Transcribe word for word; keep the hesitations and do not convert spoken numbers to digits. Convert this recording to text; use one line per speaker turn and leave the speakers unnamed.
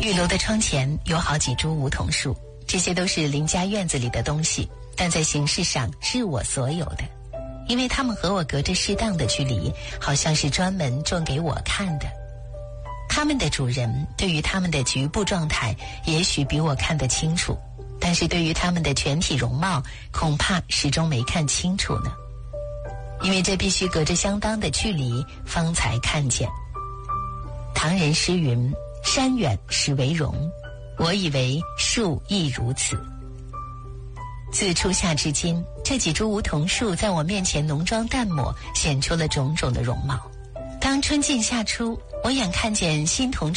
玉楼的窗前有好几株梧桐树，这些都是邻家院子里的东西，但在形式上是我所有的，因为它们和我隔着适当的距离，好像是专门种给我看的。他们的主人对于他们的局部状态也许比我看得清楚，但是对于他们的全体容貌恐怕始终没看清楚呢，因为这必须隔着相当的距离方才看见。唐人诗云：山远实为荣，我以为树亦如此。自初夏至今，这几株梧桐树在我面前浓妆淡抹，显出了种种的容貌。当春尽夏初，我眼看见新桐